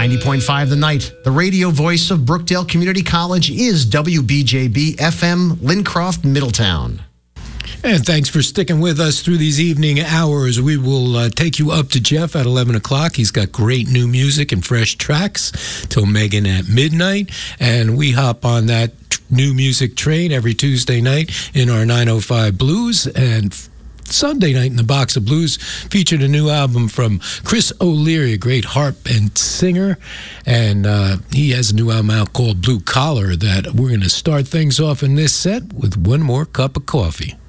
90.5 The Night, the radio voice of Brookdale Community College, is WBJB FM, Lincroft, Middletown. And thanks for sticking with us through these evening hours. We will take you up to Jeff at 11 o'clock. He's got great new music and fresh tracks till Megan at midnight. And we hop on that new music train every Tuesday night in our 905 Blues. And Sunday night in the Box of Blues featured a new album from Chris O'Leary, a great harp and singer. And he has a new album out called Blue Collar that we're going to start things off in this set with one more cup of coffee.